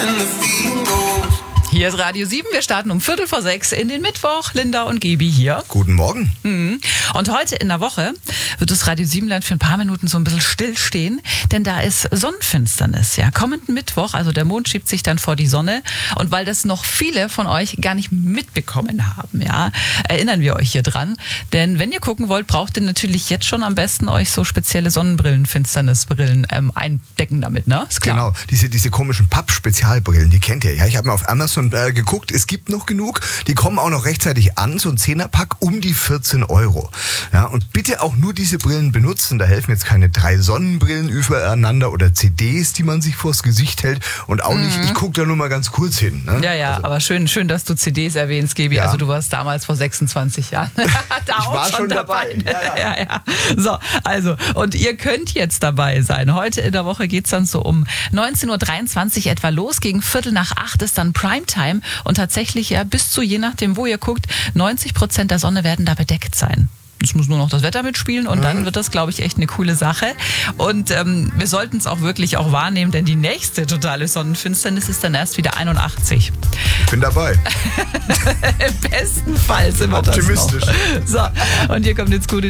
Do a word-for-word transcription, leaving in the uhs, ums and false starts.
Hier ist Radio sieben. Wir starten um Viertel vor sechs in den Mittwoch. Linda und Gebi hier. Guten Morgen. Mhm. Und heute in der Woche wird das Radio sieben Land für ein paar Minuten so ein bisschen stillstehen, denn da ist Sonnenfinsternis. Ja, kommenden Mittwoch, also der Mond schiebt sich dann vor die Sonne. Und weil das noch viele von euch gar nicht mitbekommen haben, ja, erinnern wir euch hier dran. Denn wenn ihr gucken wollt, braucht ihr natürlich jetzt schon am besten euch so spezielle Sonnenbrillen, Finsternisbrillen ähm, eindecken damit, ne? Ist klar. Genau, diese, diese komischen Papp-Spezialbrillen, die kennt ihr. Ja, ich habe mir auf Amazon äh, geguckt, es gibt noch genug. Die kommen auch noch rechtzeitig an, so ein Zehnerpack um die vierzehn Euro. Ja, und bitte auch nur diese Brillen benutzen. Da helfen jetzt keine drei Sonnenbrillen übereinander oder C Ds, die man sich vors Gesicht hält. Und auch nicht, mhm. ich gucke da nur mal ganz kurz hin. Ne? Ja, ja, also. aber schön, schön, dass du C Ds erwähnst, Gebi. Ja. Also du warst damals vor sechsundzwanzig Jahren. da ich auch war schon, schon dabei. dabei. Ja, ja. ja, ja. So, also, und ihr könnt jetzt dabei sein. Heute in der Woche geht's dann so um neunzehn Uhr dreiundzwanzig etwa los. Gegen Viertel nach acht ist dann Primetime. Und tatsächlich, ja, bis zu, je nachdem, wo ihr guckt, neunzig Prozent der Sonne werden da bedeckt sein. Es muss nur noch das Wetter mitspielen und dann wird das, glaube ich, echt eine coole Sache. Und ähm, wir sollten es auch wirklich auch wahrnehmen, denn die nächste totale Sonnenfinsternis ist dann erst wieder einundachtzig. Ich bin dabei. Im besten Fall sind wir Optimistisch. das noch. So, und hier kommt jetzt gute